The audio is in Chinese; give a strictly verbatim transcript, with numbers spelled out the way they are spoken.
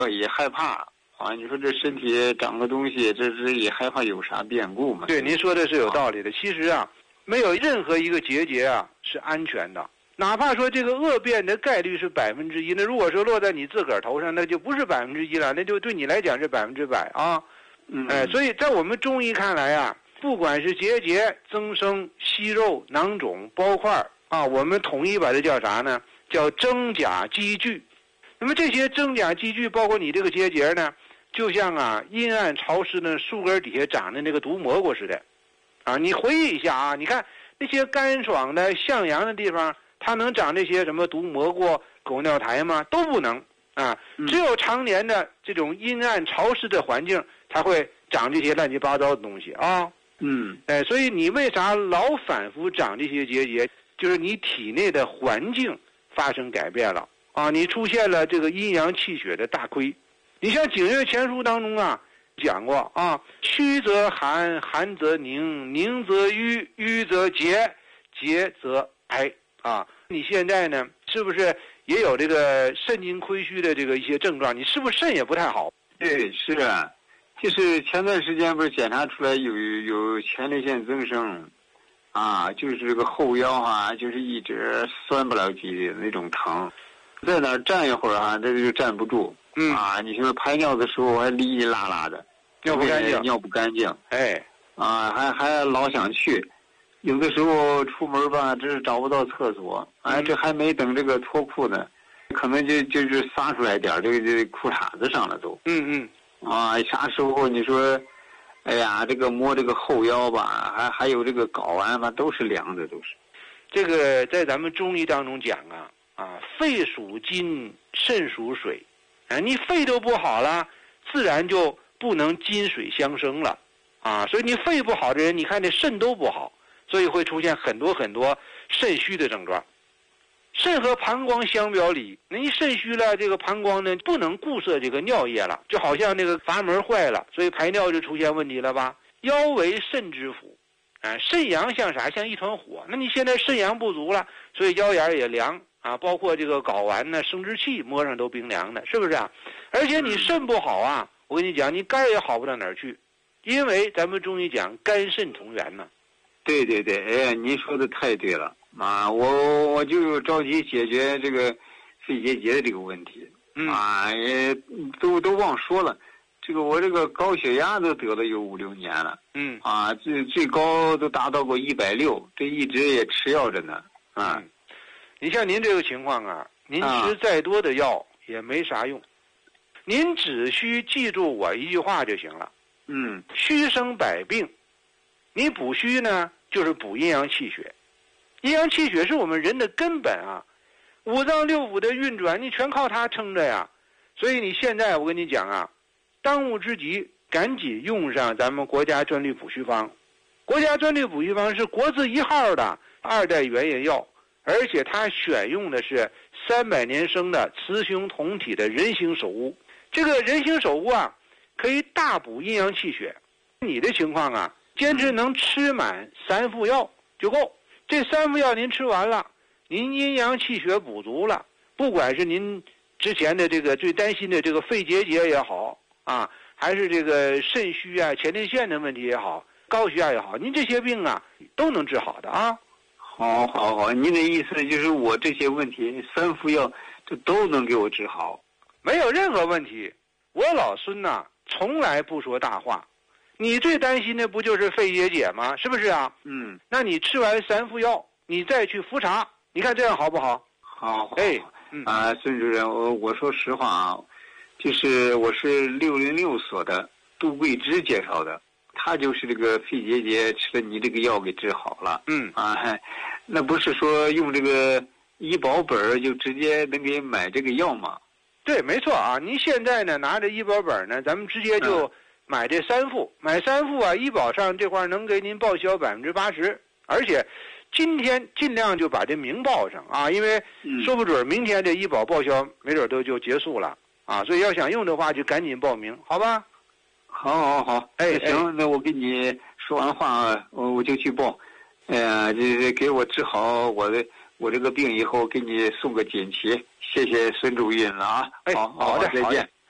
也害怕啊。你说这身体长个东西，这这也害怕有啥变故嘛？ 对，您说的是有道理的。其实啊，没有任何一个结节啊是安全的，哪怕说这个恶变的概率是百分之一，那如果说落在你自个儿头上，那就不是百分之一了，那就对你来讲是百分之百啊。 嗯， 哎，所以在我们中医看来啊，不管是结节、增生、息肉、囊肿、包块啊，我们统一把它叫啥呢？叫真假积聚。那么这些真假积聚，包括你这个结节呢，就像啊阴暗潮湿的树根底下长的那个毒蘑菇似的，啊，你回忆一下啊，你看那些干爽的向阳的地方，它能长这些什么毒蘑菇、狗尿苔吗？都不能啊，只有常年的这种阴暗潮湿的环境，才会长这些乱七八糟的东西啊。 嗯， 哎，所以你为啥老反复长这些结节？就是你体内的环境发生改变了啊，你出现了这个阴阳气血的大亏。你像《景岳全书》当中啊讲过啊，虚则寒，寒则凝，凝则瘀，瘀则结，结则哀啊。你现在呢，是不是也有这个肾精亏虚的这个一些症状？你是不是肾也不太好？ 对，是啊，就是前段时间不是检查出来有有前列腺增生。啊，就是这个后腰啊，就是一直酸不了几的那种疼，在那儿站一会儿啊，这就站不住。 嗯啊，你说排尿的时候还哩哩啦啦的， 尿不干净， 尿不干净。 哎， 啊，还还老想去，有的时候出门吧，这是找不到厕所，哎、啊，这还没等这个脱裤呢，可能就就是撒出来点这个这裤衩子上了都。 嗯嗯。 啊，啥时候你说？哎呀，这个摸这个后腰吧，还还有这个睾丸吧，都是凉的，都是。 这个在咱们中医当中讲啊，啊，肺属金，肾属水，啊，你肺都不好了，自然就不能金水相生了，啊，所以你肺不好的人，你看这肾都不好，所以会出现很多很多肾虚的症状。肾和膀胱相表里，那你肾虚了，这个膀胱呢不能固摄这个尿液了，就好像那个阀门坏了，所以排尿就出现问题了吧？腰为肾之府，啊，肾阳像啥？像一团火。那你现在肾阳不足了，所以腰眼也凉啊，包括这个睾丸呢、生殖器摸上都冰凉的，是不是啊？而且你肾不好啊，我跟你讲，你肝也好不到哪儿去，因为咱们中医讲肝肾同源呢。 对对对，哎，您说的太对了。啊，我我就着急解决这个肺结节的这个问题。 嗯、 啊，也都都忘说了，这个我这个高血压都得了有五六年了。 嗯。 啊，最最高都达到过一百六，这一直也吃药着呢。啊、 嗯，你像您这个情况啊，您吃再多的药也没啥用，啊、您只需记住我一句话就行了。 嗯， 虚生百病，你补虚呢，就是补阴阳气血。阴阳气血是我们人的根本啊，五脏六腑的运转，你全靠它撑着呀。所以你现在我跟你讲啊，当务之急，赶紧用上咱们国家专利补虚方。国家专利补虚方是国字一号的二代原研药，而且它选用的是三百年生的雌雄同体的人形首乌。这个人形首乌啊，可以大补阴阳气血。你的情况啊，坚持能吃满三副药就够。这三副药您吃完了，您阴阳气血补足了，不管是您之前的这个最担心的这个肺结节也好啊，还是这个肾虚啊、前列腺的问题也好，高血压也好，您这些病啊都能治好的啊。 好，好，好，您的意思就是我这些问题三副药这都能给我治好， 没有任何问题。我老孙呐，从来不说大话。你最担心的不就是肺结节吗？是不是啊？ 嗯， 那你吃完三副药，你再去服茶，你看这样好不好？ 好，好， 哎，嗯啊，孙主任，我我说实话啊，就是我是六零六所的杜桂芝介绍的，他就是这个肺结节吃了你这个药给治好了。 嗯啊，那不是说用这个医保本就直接能给买这个药吗？ 对，没错啊。您现在呢拿着医保本呢，咱们直接就。嗯买这三副，买三副啊，医保上这块能给您报销百分之八十，而且今天尽量就把这名报上啊，因为说不准明天这医保报销没准都就结束了啊，所以要想用的话就赶紧报名，好吧？ 好，好，好，哎，行，哎、那我跟你说完话，我我就去报，哎呀，这给我治好我的我这个病以后，给你送个锦旗，谢谢孙主任了啊， 哎， 好， 好的， 再见。